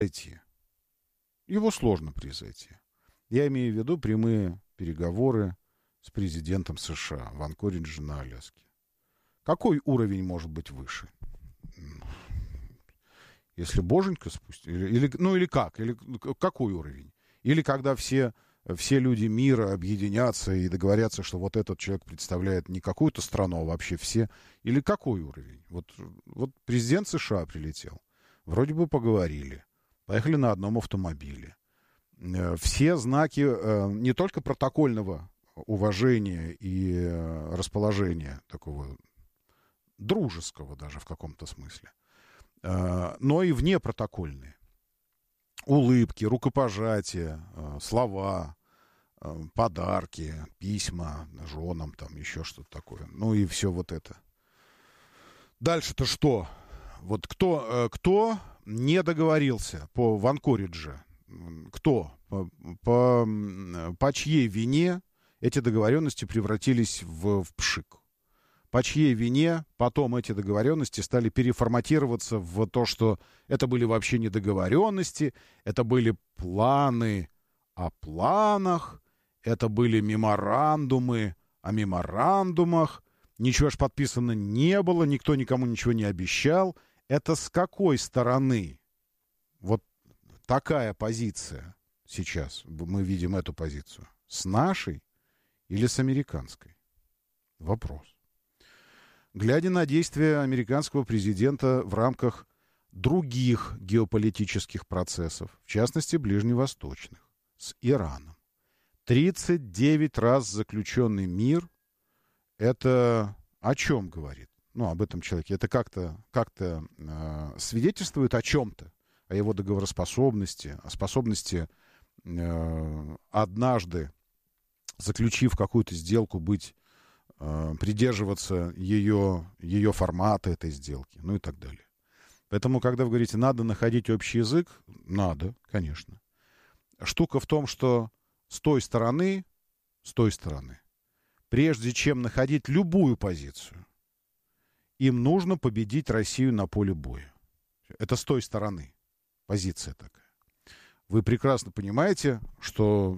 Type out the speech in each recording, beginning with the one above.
превзойти. Его сложно превзойти. Я имею в виду прямые переговоры с президентом США в Анкоридже на Аляске. Какой уровень может быть выше? Если боженька спустит, или как? Или какой уровень? Или когда все люди мира объединятся и договорятся, что вот этот человек представляет не какую-то страну, а вообще все. Или какой уровень? Вот президент США прилетел. Вроде бы поговорили. Поехали на одном автомобиле. Все знаки не только протокольного уважения и расположения, такого дружеского даже в каком-то смысле, но и внепротокольные. Улыбки, рукопожатия, слова, подарки, письма женам, там еще что-то такое. Ну и все вот это. Дальше-то что? Вот кто не договорился в Анкоридже? Кто? По чьей вине эти договоренности превратились в пшик? По чьей вине потом эти договоренности стали переформатироваться в то, что это были вообще не договоренности, это были планы о планах, это были меморандумы о меморандумах, ничего ж подписано не было, никто никому ничего не обещал. Это с какой стороны вот такая позиция сейчас? Мы видим эту позицию. С нашей или с американской? Вопрос. Глядя на действия американского президента в рамках других геополитических процессов, в частности, ближневосточных, с Ираном. 39 раз заключенный мир, это о чем говорит? Ну, об этом человеке. Это как-то свидетельствует о чем-то, о его договороспособности, о способности однажды, заключив какую-то сделку, придерживаться ее формата этой сделки, ну и так далее. Поэтому, когда вы говорите, надо находить общий язык, надо, конечно. Штука в том, что с той стороны, прежде чем находить любую позицию, им нужно победить Россию на поле боя. Это с той стороны. Позиция такая. Вы прекрасно понимаете, что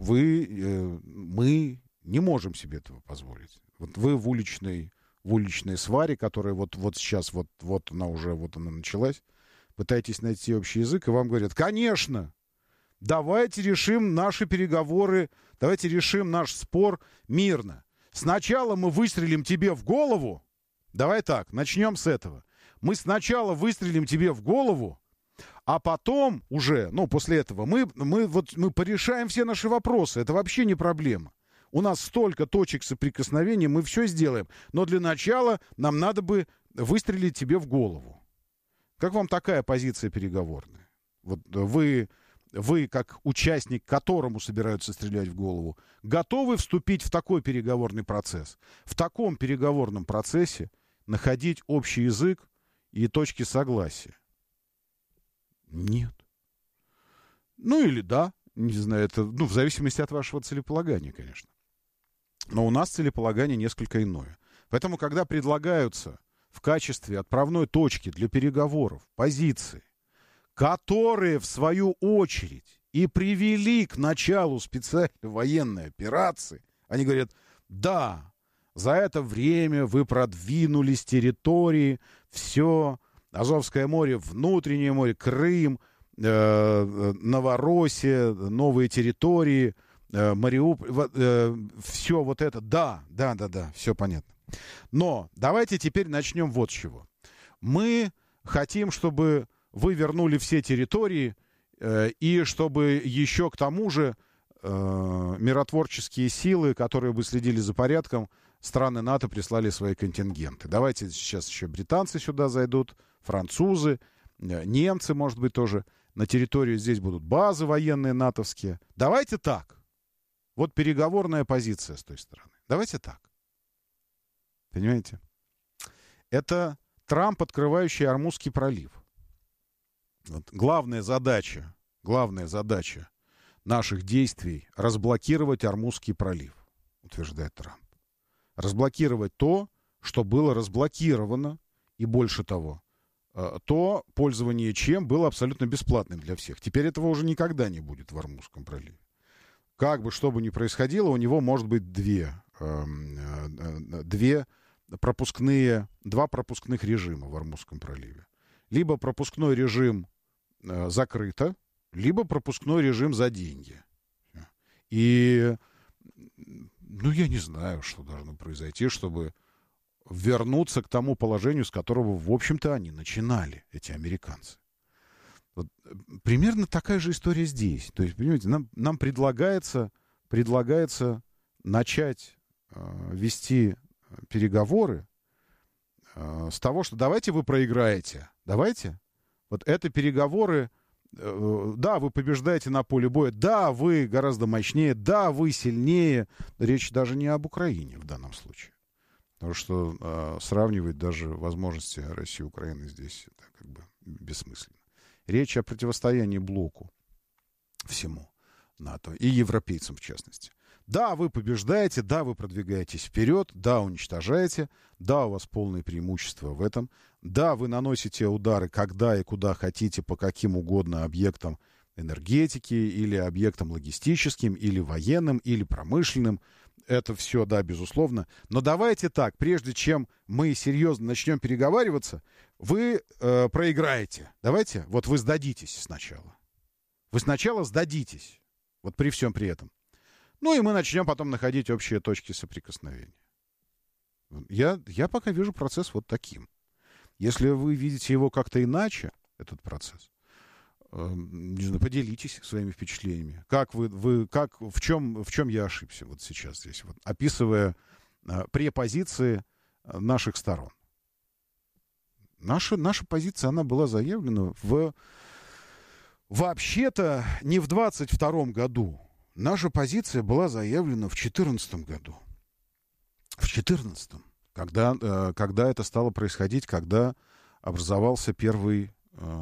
мы не можем себе этого позволить. Вот вы в уличной сваре, которая вот сейчас, вот она началась, пытаетесь найти общий язык, и вам говорят, конечно, давайте решим наши переговоры, давайте решим наш спор мирно. Сначала мы выстрелим тебе в голову, давай так, начнем с этого. Мы сначала выстрелим тебе в голову, а потом уже, после этого мы порешаем все наши вопросы. Это вообще не проблема. У нас столько точек соприкосновения, мы все сделаем. Но для начала нам надо бы выстрелить тебе в голову. Как вам такая позиция переговорная? Вот вы, как участник, которому собираются стрелять в голову, готовы вступить в такой переговорный процесс? В таком переговорном процессе находить общий язык и точки согласия? Нет. Или да. Не знаю, это в зависимости от вашего целеполагания, конечно. Но у нас целеполагание несколько иное. Поэтому, когда предлагаются в качестве отправной точки для переговоров позиции, которые, в свою очередь, и привели к началу специальной военной операции, они говорят, да, за это время вы продвинулись территории, все, Азовское море, внутреннее море, Крым, Новороссия, новые территории, Мариуполь, все вот это, да, все понятно. Но давайте теперь начнем вот с чего. Мы хотим, чтобы вы вернули все территории, и чтобы еще к тому же миротворческие силы, которые бы следили за порядком, страны НАТО прислали свои контингенты. Давайте сейчас еще британцы сюда зайдут, французы, немцы, может быть, тоже. На территории здесь будут базы военные натовские. Давайте так. Вот переговорная позиция с той стороны. Давайте так. Понимаете? Это Трамп, открывающий Ормузский пролив. Вот. Главная задача наших действий — разблокировать Ормузский пролив, утверждает Трамп. Разблокировать то, что было разблокировано, и больше того, то пользование ЧМ было абсолютно бесплатным для всех. Теперь этого уже никогда не будет в Ормузском проливе. Как бы что бы ни происходило, у него может быть два пропускных режима в Ормузском проливе. Либо пропускной режим закрыто, либо пропускной режим за деньги. И, я не знаю, что должно произойти, чтобы вернуться к тому положению, с которого, в общем-то, они начинали, эти американцы. Вот, примерно такая же история здесь. То есть, понимаете, нам предлагается начать вести переговоры с того, что давайте вы проиграете. Давайте. Вот это переговоры. Да, вы побеждаете на поле боя. Да, вы гораздо мощнее. Да, вы сильнее. Речь даже не об Украине в данном случае. Потому что сравнивать даже возможности России и Украины здесь это как бы бессмысленно. Речь о противостоянии блоку всему НАТО и европейцам в частности. Да, вы побеждаете, да, вы продвигаетесь вперед, да, уничтожаете, да, у вас полное преимущество в этом, да, вы наносите удары когда и куда хотите, по каким угодно объектам энергетики или объектам логистическим, или военным, или промышленным. Это все, да, безусловно. Но давайте так, прежде чем мы серьезно начнем переговариваться, вы проиграете. Давайте, вот вы сдадитесь сначала. Вы сначала сдадитесь, вот при всем при этом. Ну и мы начнем потом находить общие точки соприкосновения. Я пока вижу процесс вот таким. Если вы видите его как-то иначе, этот процесс, не знаю, поделитесь своими впечатлениями. В чем я ошибся вот сейчас здесь, вот, описывая препозиции наших сторон. Наша позиция, она была заявлена вообще-то не в 22-м году. Наша позиция была заявлена в 2014 году. В 2014, когда это стало происходить, когда образовался первый,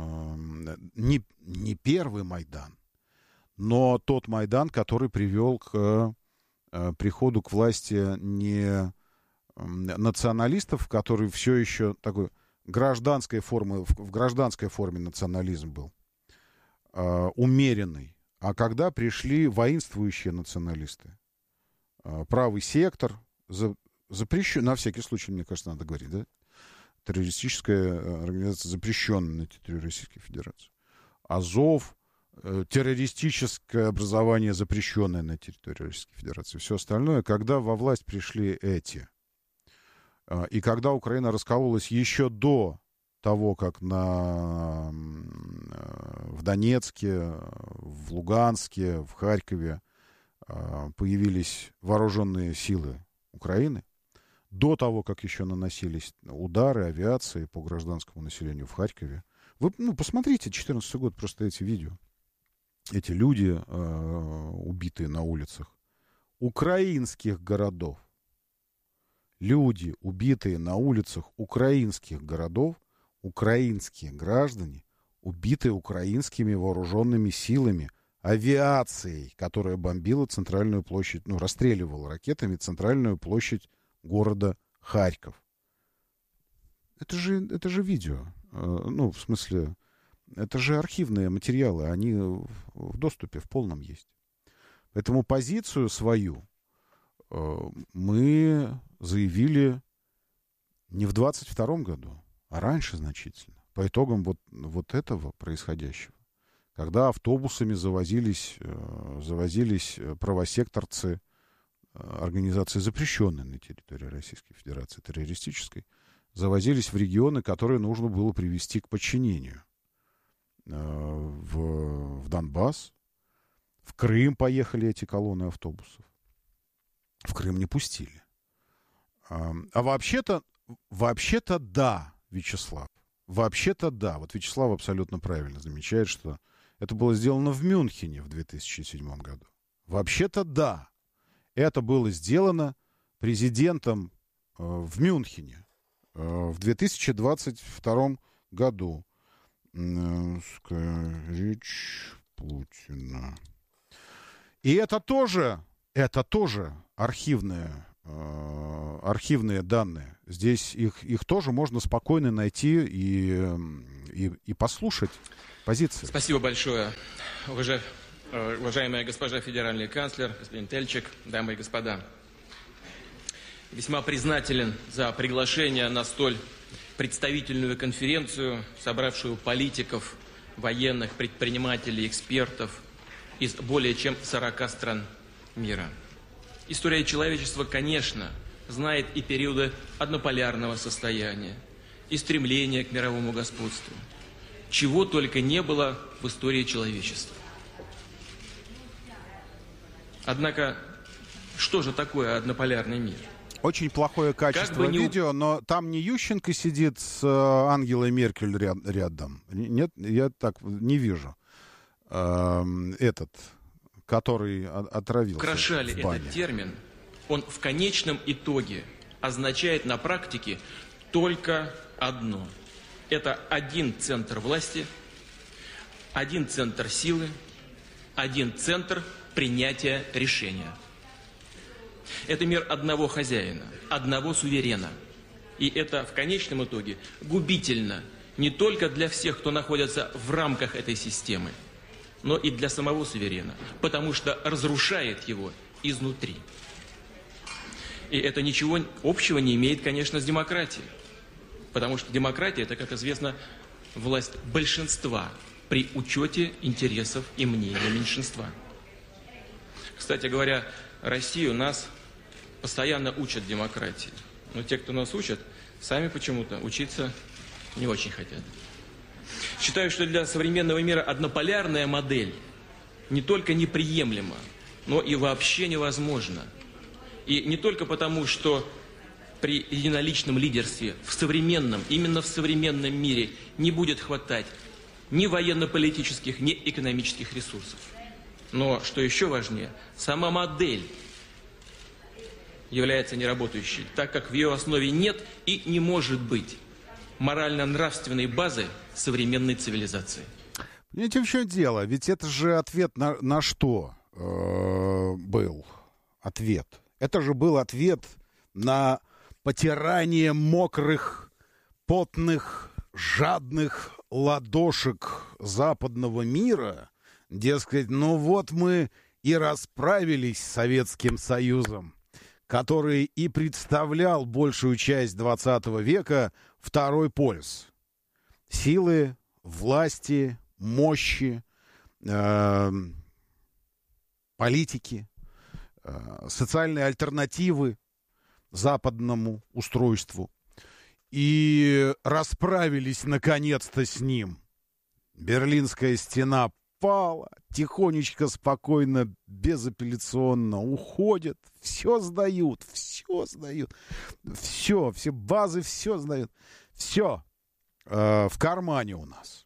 не первый Майдан, но тот Майдан, который привел к приходу к власти не националистов, который все еще такой в гражданской форме национализм был, умеренный, а когда пришли воинствующие националисты. Правый сектор, запрещен, на всякий случай, мне кажется, надо говорить, да? Террористическая организация, запрещенная на территории Российской Федерации. Азов, террористическое образование, запрещенное на территории Российской Федерации. Все остальное, когда во власть пришли эти, и когда Украина раскололась еще до того, как в Донецке, в Луганске, в Харькове появились вооруженные силы Украины, до того, как еще наносились удары авиации по гражданскому населению в Харькове. Вы посмотрите 2014 год, просто эти видео. Эти люди, убитые на улицах украинских городов. Люди, убитые на улицах украинских городов, украинские граждане, убитые украинскими вооруженными силами, авиацией, которая бомбила центральную площадь, расстреливала ракетами центральную площадь города Харьков. Это же видео. В смысле, это же архивные материалы, они в доступе, в полном есть. Поэтому позицию свою мы заявили не в 22-м году, а раньше значительно. По итогам вот этого происходящего. Когда автобусами завозились правосекторцы организации, запрещенной на территории Российской Федерации, террористической, завозились в регионы, которые нужно было привести к подчинению. В Донбасс, в Крым поехали эти колонны автобусов. В Крым не пустили. А вообще-то да, Вячеслав. Вообще-то да. Вот Вячеслав абсолютно правильно замечает, что это было сделано в Мюнхене в 2007 году. Вообще-то да. Это было сделано президентом в Мюнхене в 2022 году. Речь Путина. И это тоже архивные архивные данные. Здесь их тоже можно спокойно найти и послушать позиции. Спасибо большое, уважаемая госпожа федеральный канцлер, господин Тельчик, дамы и господа. Весьма признателен за приглашение на столь представительную конференцию, собравшую политиков, военных, предпринимателей, экспертов из более чем 40 стран мира. История человечества, конечно, знает и периоды однополярного состояния, и стремления к мировому господству. Чего только не было в истории человечества. Однако, что же такое однополярный мир? Очень плохое качество видео, но там не Ющенко сидит с Ангелой Меркель рядом. Нет, я так не вижу. Этот, который отравился Украшали в бане. Этот термин, он в конечном итоге означает на практике только одно. Это один центр власти, один центр силы, один центр принятия решения. Это мир одного хозяина, одного суверена. И это в конечном итоге губительно не только для всех, кто находится в рамках этой системы, но и для самого суверена, потому что разрушает его изнутри. И это ничего общего не имеет, конечно, с демократией. Потому что демократия – это, как известно, власть большинства при учете интересов и мнений меньшинства. Кстати говоря, Россию нас постоянно учат демократии. Но те, кто нас учат, сами почему-то учиться не очень хотят. Считаю, что для современного мира однополярная модель не только неприемлема, но и вообще невозможна. И не только потому, что при единоличном лидерстве в современном, именно в современном мире не будет хватать ни военно-политических, ни экономических ресурсов. Но, что еще важнее, сама модель является неработающей, так как в ее основе нет и не может быть морально-нравственной базы современной цивилизации. Понимаете, в чем дело? Ведь это же ответ на что был ответ? Это же был ответ на потирание мокрых, потных, жадных ладошек западного мира. Дескать, ну вот мы и расправились с Советским Союзом, который и представлял большую часть 20 века второй полюс. Силы, власти, мощи, политики, социальные альтернативы западному устройству. И расправились наконец-то с ним. Берлинская стена пала, тихонечко, спокойно, безапелляционно уходят, все сдают, все базы, все сдают, все в кармане у нас.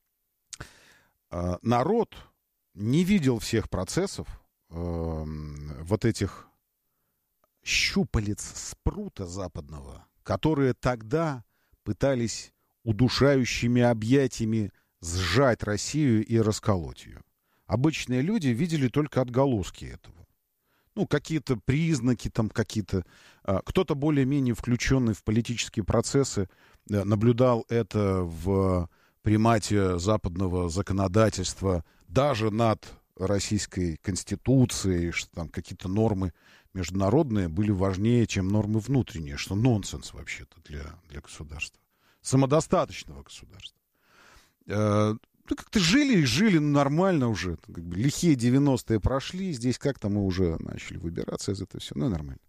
Народ не видел всех процессов, вот этих щупалец спрута западного, которые тогда пытались удушающими объятиями сжать Россию и расколоть ее. Обычные люди видели только отголоски этого. Ну, какие-то признаки, там какие-то... Кто-то более-менее включенный в политические процессы наблюдал это в примате западного законодательства даже над Российской Конституцией, что там какие-то нормы международные были важнее, чем нормы внутренние, что нонсенс вообще-то для государства. Самодостаточного государства. Ну, как-то жили нормально уже. Как бы лихие 90-е прошли, здесь как-то мы уже начали выбираться из этого всего. Ну, нормально.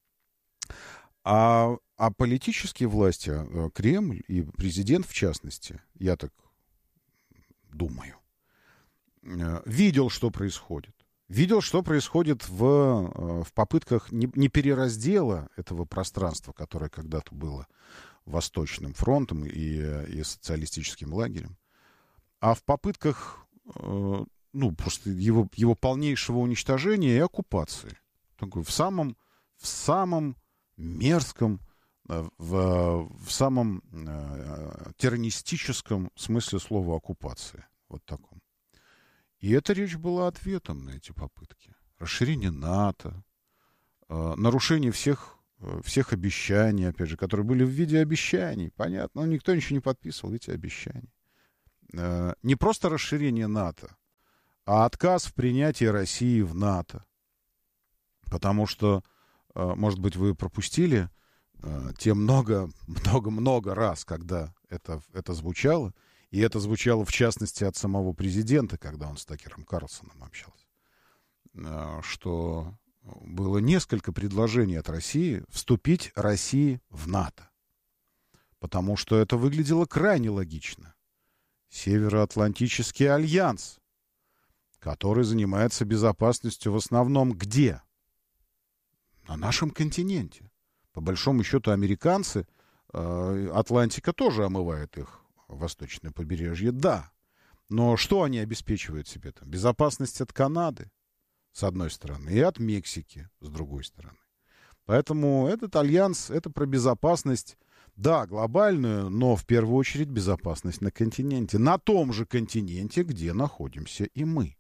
А политические власти, Кремль и президент в частности, я так думаю, видел, что происходит. Видел, что происходит в попытках не перераздела этого пространства, которое когда-то было Восточным фронтом и социалистическим лагерем, а в попытках просто его полнейшего уничтожения и оккупации. Такой, в самом мерзком, в самом тиранистическом смысле слова оккупации. Вот таком. И эта речь была ответом на эти попытки. Расширение НАТО, нарушение всех обещаний, опять же, которые были в виде обещаний. Понятно, но никто ничего не подписывал, эти обещания. Не просто расширение НАТО, а отказ в принятии России в НАТО. Потому что, может быть, вы пропустили те много раз, когда это звучало, и это звучало, в частности, от самого президента, когда он с Такером Карлсоном общался, что было несколько предложений от России вступить России в НАТО. Потому что это выглядело крайне логично. Североатлантический альянс, который занимается безопасностью в основном где? На нашем континенте. По большому счету, американцы, Атлантика тоже омывает их восточное побережье, да. Но что они обеспечивают себе там? Безопасность от Канады, с одной стороны, и от Мексики, с другой стороны. Поэтому этот альянс, это про безопасность, да, глобальную, но в первую очередь безопасность на континенте. На том же континенте, где находимся и мы.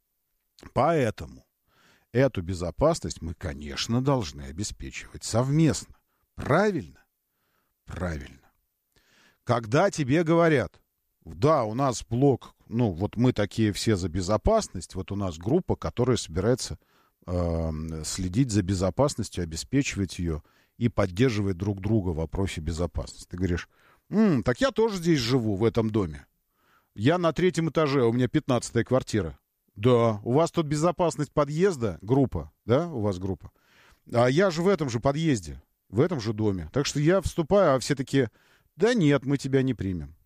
Поэтому эту безопасность мы, конечно, должны обеспечивать совместно. Правильно? Правильно. Когда тебе говорят, да, у нас блок, ну, вот мы такие все за безопасность, вот у нас группа, которая собирается следить за безопасностью, обеспечивать ее и поддерживать друг друга в вопросе безопасности. Ты говоришь, так я тоже здесь живу, в этом доме. Я на 3-м этаже, у меня 15-я квартира. Да, у вас тут безопасность подъезда, группа, да, у вас группа. А я же в этом же подъезде, в этом же доме. Так что я вступаю, а все такие, да нет, мы тебя не примем.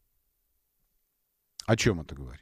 О чем это говорит?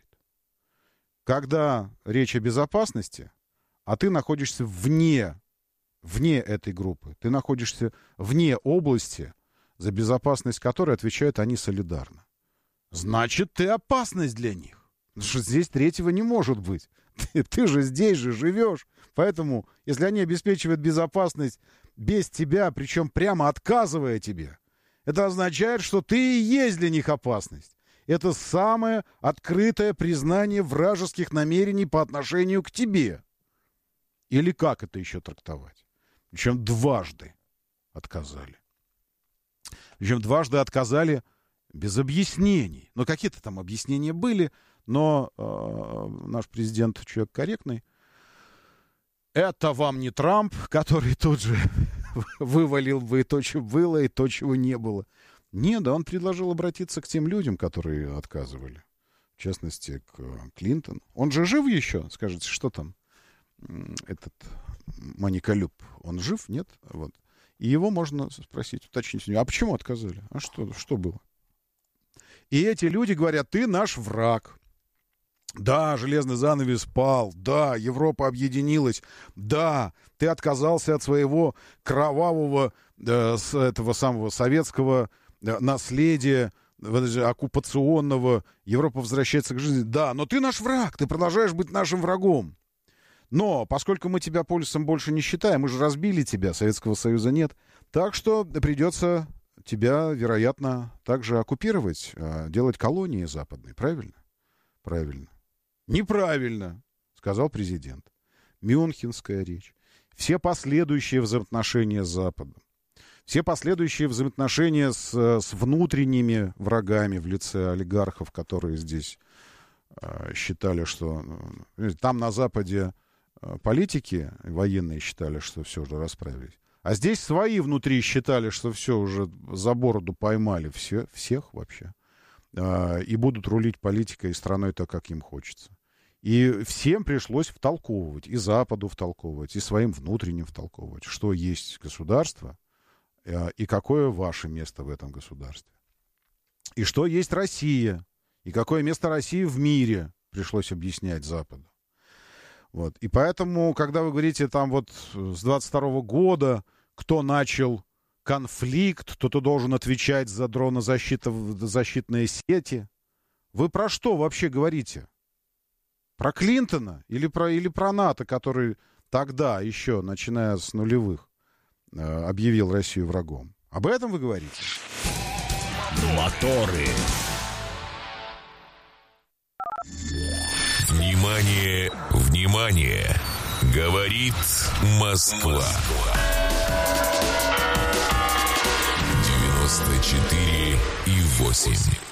Когда речь о безопасности, а ты находишься вне этой группы, ты находишься вне области, за безопасность которой отвечают они солидарно. Значит, ты опасность для них. Потому что здесь третьего не может быть. Ты же здесь же живешь. Поэтому, если они обеспечивают безопасность без тебя, причем прямо отказывая тебе, это означает, что ты и есть для них опасность. Это самое открытое признание вражеских намерений по отношению к тебе. Или как это еще трактовать? Причем дважды отказали. Причем дважды отказали без объяснений. Но какие-то там объяснения были, но наш президент человек корректный. Это вам не Трамп, который тут же вывалил бы и то, что было, и то, чего не было. Нет, да, он предложил обратиться к тем людям, которые отказывали. В частности, к Клинтону. Он же жив еще? Скажите, что там? Этот Маниколюб, он жив? Нет? Вот. И его можно спросить, уточнить. А почему отказали? А что было? И эти люди говорят, ты наш враг. Да, железный занавес пал. Да, Европа объединилась. Да, ты отказался от своего кровавого, с этого самого советского наследия, оккупационного. Европа возвращается к жизни. Да, но ты наш враг. Ты продолжаешь быть нашим врагом. Но поскольку мы тебя полюсом больше не считаем, мы же разбили тебя, Советского Союза нет, так что придется тебя, вероятно, также оккупировать, делать колонии западные. Правильно? Правильно. Неправильно, сказал президент. Мюнхенская речь. Все последующие взаимоотношения с Западом, все последующие взаимоотношения с внутренними врагами в лице олигархов, которые здесь считали, что там на Западе политики военные считали, что все уже расправились. А здесь свои внутри считали, что все уже за бороду поймали всех вообще. И будут рулить политикой и страной так, как им хочется. И всем пришлось втолковывать, и Западу втолковывать, и своим внутренним втолковывать, что есть государство, и какое ваше место в этом государстве. И что есть Россия, и какое место России в мире, пришлось объяснять Западу. Вот. И поэтому, когда вы говорите там вот с 22 года, кто начал конфликт, кто-то должен отвечать за дронозащитные сети, вы про что вообще говорите? Про Клинтона или про НАТО, который тогда еще, начиная с нулевых, объявил Россию врагом? Об этом вы говорите? Моторы. Внимание, внимание! Говорит Москва. 94,8.